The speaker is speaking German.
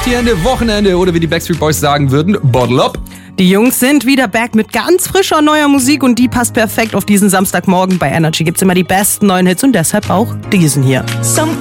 durchgehende Wochenende oder wie die Backstreet Boys sagen würden, Bottle up. Die Jungs sind wieder back mit ganz frischer neuer Musik und die passt perfekt auf diesen Samstagmorgen. Bei Energy gibt's immer die besten neuen Hits und deshalb auch diesen hier.